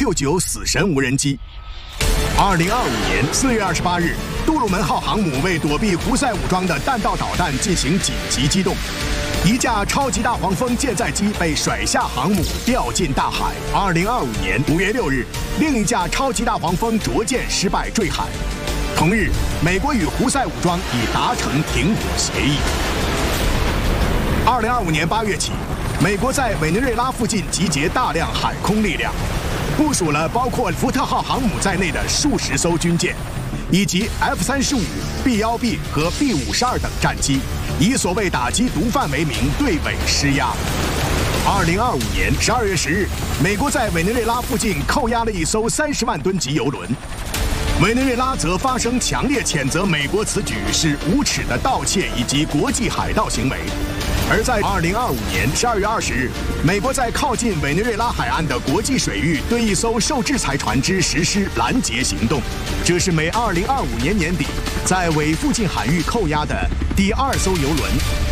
169死神无人机。2025年4月28日，杜鲁门号航母为躲避胡塞武装的弹道导弹进行紧急机动，一架超级大黄蜂舰载机被甩下航母，掉进大海。2025年5月6日，另一架超级大黄蜂着舰失败坠海。同日，美国与胡塞武装已达成停火协议。2025年8月起，美国在委内瑞拉附近集结大量海空力量，部署了包括福特号航母在内的数十艘军舰，以及 F-35、B-1B 和 B-52等战机，以所谓打击毒贩为名对委施压。2025年12月10日，美国在委内瑞拉附近扣押了一艘30万吨级油轮。委内瑞拉则发声强烈谴责美国此举是无耻的盗窃以及国际海盗行为。而在2025年12月20日，美国在靠近委内瑞拉海岸的国际水域对一艘受制裁船只实施拦截行动，这是美2025年年底在委附近海域扣押的第2艘油轮。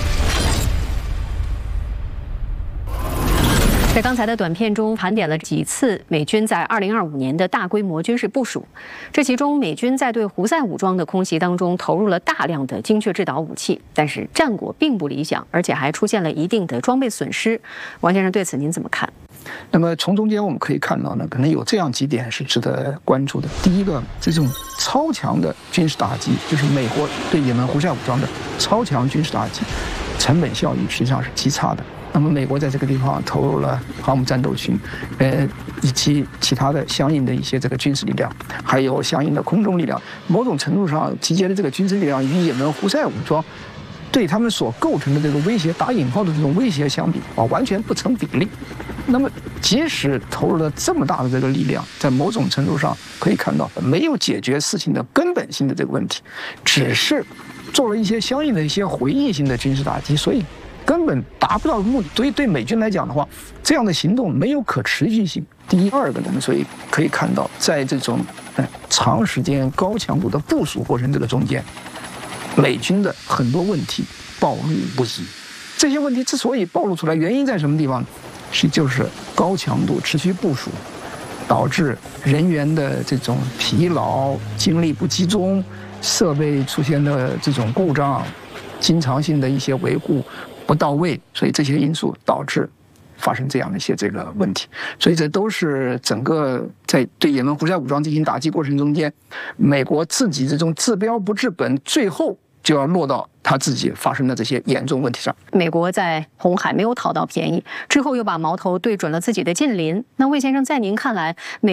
在刚才的短片中盘点了几次美军在2025年的大规模军事部署，这其中美军在对胡塞武装的空袭当中投入了大量的精确制导武器，但是战果并不理想，而且还出现了一定的装备损失。王先生对此您怎么看？ 那么从中间我们可以看到呢，可能有这样几点是值得关注的。第一个，这种超强的军事打击，就是美国对也门胡塞武装的超强军事打击，成本效益实际上是极差的。那么美国在这个地方投入了航母战斗群，以及其他的相应的一些这个军事力量，还有相应的空中力量，某种程度上集结的这个军事力量与也门胡塞武装对他们所构成的这个威胁打引号的这种威胁相比完全不成比例。那么即使投入了这么大的这个力量，在某种程度上可以看到没有解决事情的根本性的这个问题，只是做了一些相应的一些回应性的军事打击，所以根本达不到目的。所以对美军来讲的话，这样的行动没有可持续性。第二个呢，所以可以看到，在这种长时间高强度的部署过程这个中间，美军的很多问题暴露不遗。这些问题之所以暴露出来，原因在什么地方？就是高强度持续部署，导致人员的这种疲劳、精力不集中，设备出现的这种故障，经常性的一些维护不到位，所以这些因素导致发生这样的一些这个问题。所以这都是整个在对也门胡塞武装进行打击过程中间，美国自己这种治标不治本，最后就要落到他自己发生的这些严重问题上。 美国在红海没有讨到便宜，之后又把矛头对准了自己的近邻。那魏先生，在您看来，美